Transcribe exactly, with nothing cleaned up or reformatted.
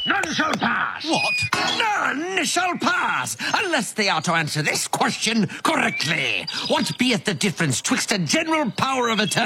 None shall pass. What? None shall pass, unless they are to answer this question correctly. What beeth the difference twixt a general power of attorney